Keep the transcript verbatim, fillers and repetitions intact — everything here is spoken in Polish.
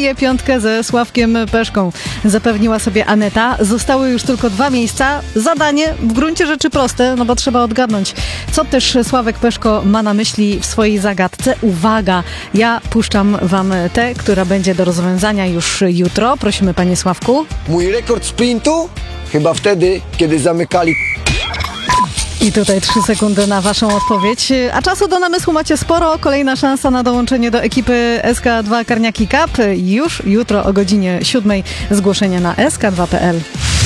bije piątkę ze Sławkiem Peszką. Zapewniła sobie Aneta. Zostały już tylko dwa miejsca. Zadanie w gruncie rzeczy proste, no bo trzeba odgadnąć, co też Sławek Peszko ma na myśli w swojej zagadce. Uwaga, ja puszczam wam tę, która będzie do rozwiązania już jutro. Prosimy, panie Sławku. Mój rekord sprintu? Chyba wtedy, kiedy zamykali... I tutaj trzy sekundy na waszą odpowiedź. A czasu do namysłu macie sporo. Kolejna szansa na dołączenie do ekipy S K dwa Karniaki Cup. Już jutro o godzinie siódmej zgłoszenia na S K dwa kropka P L.